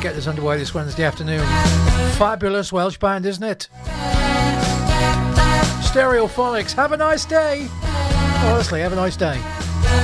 get us underway this Wednesday afternoon. Fabulous Welsh band, isn't it? Stereophonics. Have a nice day. Honestly, have a nice day.